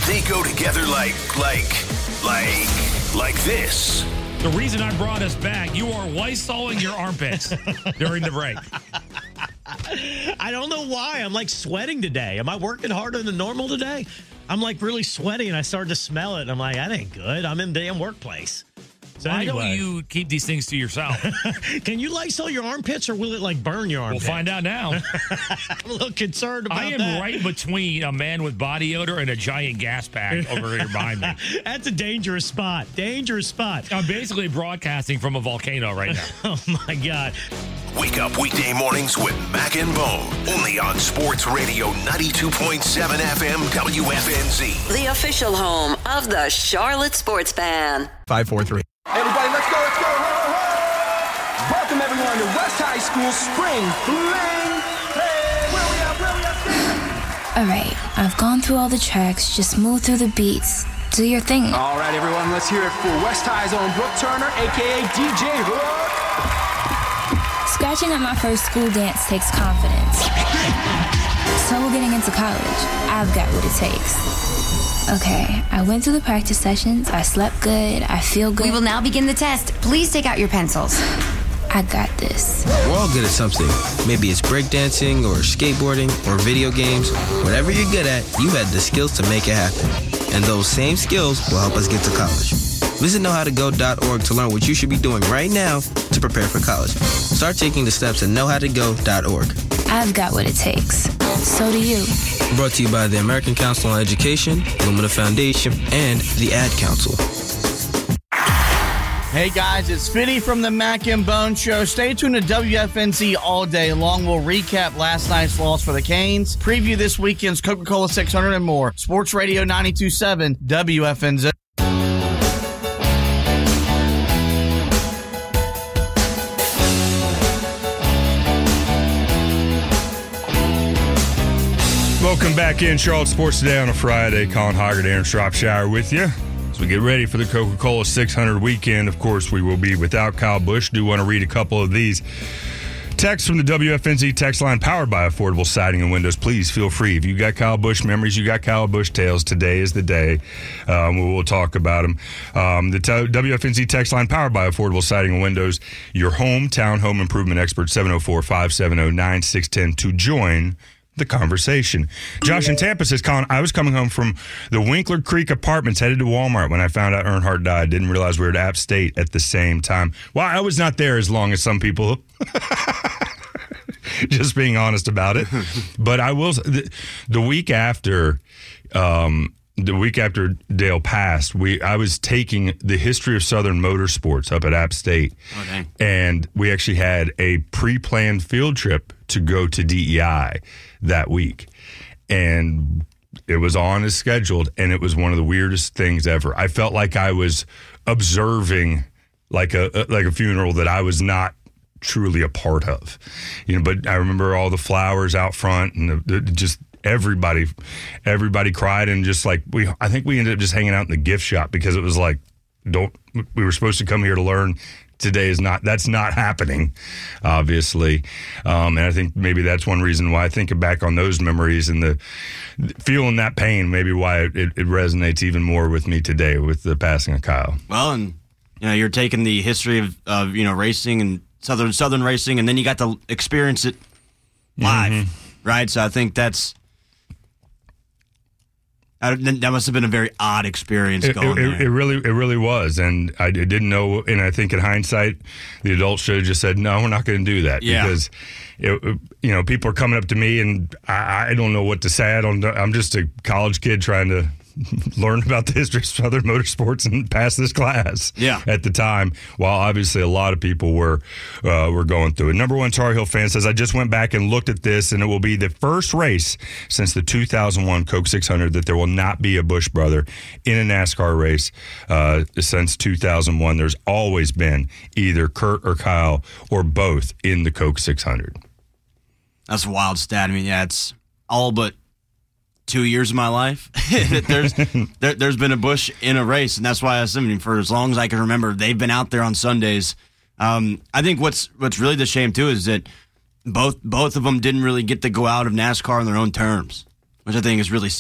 They go together like this. The reason I brought us back, you are Lysoling your armpits during the break. I don't know why. I'm like sweating today. Am I working harder than normal today? I'm like really sweaty and I started to smell it. And I'm like, that ain't good. I'm in the damn workplace. So Why anyway. don't you keep these things to yourself? Can you Lysol your armpits or will it like burn your armpits? We'll find out now. I'm a little concerned about that. I am right between a man with body odor and a giant gas pack over here behind me. That's a dangerous spot. Dangerous spot. I'm basically broadcasting from a volcano right now. Oh, my God. Wake up weekday mornings with Mac and Bone. Only on Sports Radio 92.7 FM WFNZ. The official home of the Charlotte Sports Fan. 543. Everybody, let's go. Welcome everyone to West High School Spring Fling. Hey, where we at? Alright, I've gone through all the tracks, just move through the beats. Do your thing. All right, everyone, let's hear it for West High's own Brooke Turner, a.k.a. DJ Hook. Scratching at my first school dance takes confidence. So getting into college, I've got what it takes. Okay, I went through the practice sessions, I slept good, I feel good. We will now begin the test. Please take out your pencils. I got this. We're all good at something. Maybe it's breakdancing or skateboarding or video games. Whatever you're good at, you had the skills to make it happen. And those same skills will help us get to college. Visit knowhowtogo.org to learn what you should be doing right now to prepare for college. Start taking the steps at knowhowtogo.org. I've got what it takes. So do you. Brought to you by the American Council on Education, Lumina Foundation, and the Ad Council. Hey guys, it's Fitty from the Mac and Bone Show. Stay tuned to WFNZ all day long. We'll recap last night's loss for the Canes, preview this weekend's Coca-Cola 600 and more. Sports Radio 92.7 WFNZ. Welcome back in Charlotte Sports Today on a Friday. Colin Hoggart, Aaron Shropshire with you. As we get ready for the Coca-Cola 600 weekend, of course, we will be without Kyle Busch. Do want to read a couple of these texts from the WFNZ text line powered by Affordable Siding and Windows. Please feel free. If you got Kyle Busch memories, you got Kyle Busch tales, today is the day. We'll talk about them. The WFNZ text line powered by Affordable Siding and Windows, your hometown home improvement expert, 704-570-9610 to join the conversation. Josh in Tampa says, Colin, I was coming home from the Winkler Creek Apartments, headed to Walmart when I found out Earnhardt died. Didn't realize we were at App State at the same time. Well, I was not there as long as some people. Just being honest about it. But I will. The week after Dale passed, I was taking the history of Southern motorsports up at App State. Okay. And we actually had a pre-planned field trip to go to DEI that week. And it was on as scheduled, and it was one of the weirdest things ever. I felt like I was observing like a funeral that I was not truly a part of. But I remember all the flowers out front and just everybody cried, and just like I think we ended up just hanging out in the gift shop because it was like, we were supposed to come here to learn. That's not happening, obviously. And I think maybe that's one reason why I think back on those memories and the feeling that pain, maybe why it resonates even more with me today with the passing of Kyle. Well, and you're taking the history of racing and Southern racing, and then you got to experience it live, right? So I think that must have been a very odd experience going there. It really was, and I didn't know. And I think in hindsight, the adults should have just said, "No, we're not going to do that," because people are coming up to me, and I don't know what to say. I'm just a college kid trying to learn about the history of Southern motorsports and pass this class. At the time, while obviously a lot of people were going through it. Number one Tar Heel fan says, I just went back and looked at this, and it will be the first race since the 2001 Coke 600 that there will not be a Busch brother in a NASCAR race. Since 2001, there's always been either Kurt or Kyle or both in the Coke 600. That's a wild stat. I mean, it's all but 2 years of my life that there's been a Busch in a race, and that's why I assume for as long as I can remember, they've been out there on Sundays. I think what's really the shame too is that both of them didn't really get to go out of NASCAR on their own terms, which I think is really sad.